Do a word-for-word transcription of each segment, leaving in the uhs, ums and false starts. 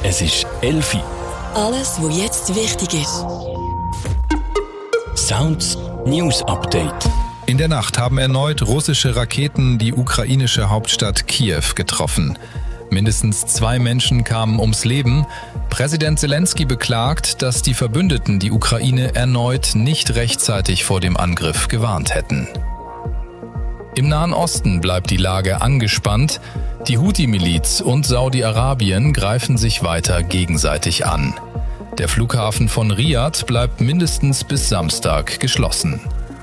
Es ist elf Uhr. Alles, was jetzt wichtig ist. Sounds News Update. In der Nacht haben erneut russische Raketen die ukrainische Hauptstadt Kiew getroffen. Mindestens zwei Menschen kamen ums Leben. Präsident Zelensky beklagt, dass die Verbündeten die Ukraine erneut nicht rechtzeitig vor dem Angriff gewarnt hätten. Im Nahen Osten bleibt die Lage angespannt. Die Houthi-Miliz und Saudi-Arabien greifen sich weiter gegenseitig an. Der Flughafen von Riad bleibt mindestens bis Samstag geschlossen.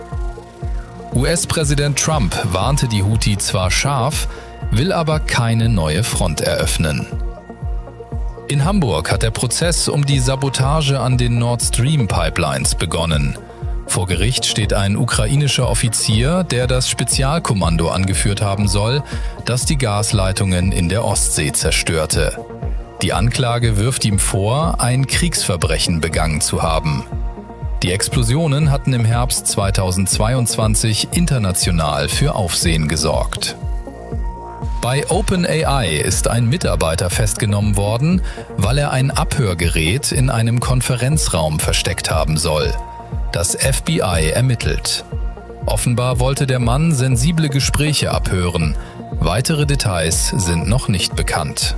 U S-Präsident Trump warnte die Houthi zwar scharf, will aber keine neue Front eröffnen. In Hamburg hat der Prozess um die Sabotage an den Nord Stream Pipelines begonnen. Vor Gericht steht ein ukrainischer Offizier, der das Spezialkommando angeführt haben soll, das die Gasleitungen in der Ostsee zerstörte. Die Anklage wirft ihm vor, ein Kriegsverbrechen begangen zu haben. Die Explosionen hatten im Herbst zweitausendzweiundzwanzig international für Aufsehen gesorgt. Bei OpenAI ist ein Mitarbeiter festgenommen worden, weil er ein Abhörgerät in einem Konferenzraum versteckt haben soll. Das F B I ermittelt. Offenbar wollte der Mann sensible Gespräche abhören. Weitere Details sind noch nicht bekannt.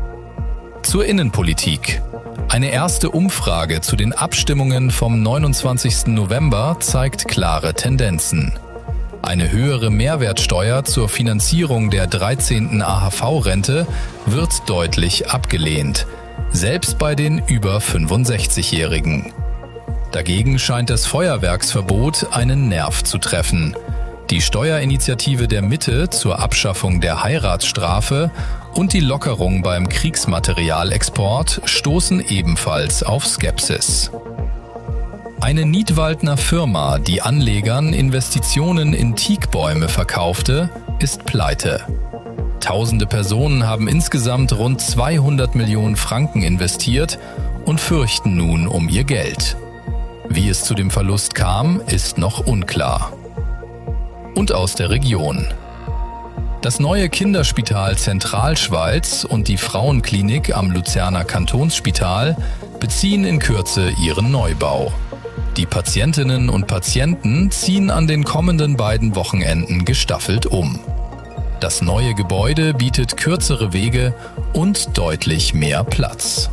Zur Innenpolitik. Eine erste Umfrage zu den Abstimmungen vom neunundzwanzigsten November zeigt klare Tendenzen. Eine höhere Mehrwertsteuer zur Finanzierung der dreizehnten A H V-Rente wird deutlich abgelehnt, selbst bei den über fünfundsechzigjährigen. Dagegen scheint das Feuerwerksverbot einen Nerv zu treffen. Die Steuerinitiative der Mitte zur Abschaffung der Heiratsstrafe und die Lockerung beim Kriegsmaterialexport stoßen ebenfalls auf Skepsis. Eine Nidwaldner Firma, die Anlegern Investitionen in Teakbäume verkaufte, ist pleite. Tausende Personen haben insgesamt rund zweihundert Millionen Franken investiert und fürchten nun um ihr Geld. Wie es zu dem Verlust kam, ist noch unklar. Und aus der Region. Das neue Kinderspital Zentralschweiz und die Frauenklinik am Luzerner Kantonsspital beziehen in Kürze ihren Neubau. Die Patientinnen und Patienten ziehen an den kommenden beiden Wochenenden gestaffelt um. Das neue Gebäude bietet kürzere Wege und deutlich mehr Platz.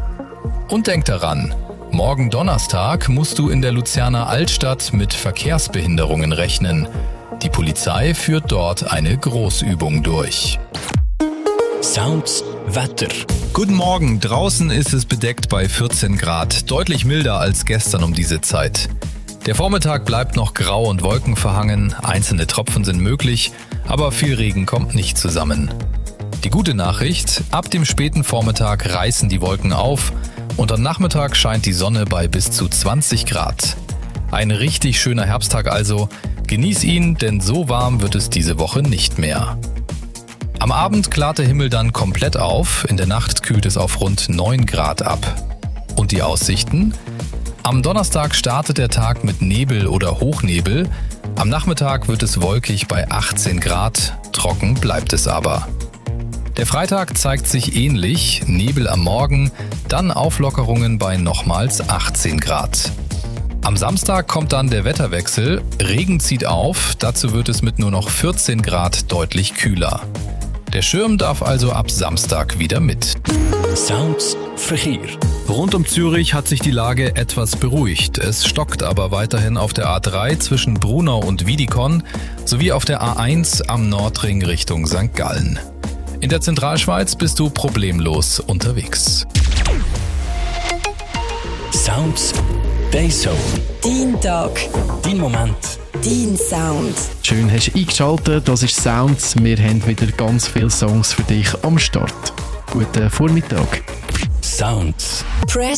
Und denk daran, morgen Donnerstag musst du in der Luzerner Altstadt mit Verkehrsbehinderungen rechnen. Die Polizei führt dort eine Großübung durch. Sounds Wetter. Guten Morgen, draußen ist es bedeckt bei vierzehn Grad, deutlich milder als gestern um diese Zeit. Der Vormittag bleibt noch grau und wolkenverhangen, einzelne Tropfen sind möglich, aber viel Regen kommt nicht zusammen. Die gute Nachricht, ab dem späten Vormittag reißen die Wolken auf und am Nachmittag scheint die Sonne bei bis zu zwanzig Grad. Ein richtig schöner Herbsttag also, genieß ihn, denn so warm wird es diese Woche nicht mehr. Am Abend klart der Himmel dann komplett auf, in der Nacht kühlt es auf rund neun Grad ab. Und die Aussichten? Am Donnerstag startet der Tag mit Nebel oder Hochnebel, am Nachmittag wird es wolkig bei achtzehn Grad, trocken bleibt es aber. Der Freitag zeigt sich ähnlich, Nebel am Morgen, dann Auflockerungen bei nochmals achtzehn Grad. Am Samstag kommt dann der Wetterwechsel, Regen zieht auf, dazu wird es mit nur noch vierzehn Grad deutlich kühler. Der Schirm darf also ab Samstag wieder mit. Sounds Verkehr. Rund um Zürich hat sich die Lage etwas beruhigt. Es stockt aber weiterhin auf der A drei zwischen Brunau und Wiedikon sowie auf der A eins am Nordring Richtung Sankt Gallen. In der Zentralschweiz bist du problemlos unterwegs. Sounds Dayzone. Dein Tag. Dein Moment. Dein Sound. Schön hast du eingeschaltet, das ist Sounds. Wir haben wieder ganz viele Songs für dich am Start. Guten Vormittag. Sounds. Press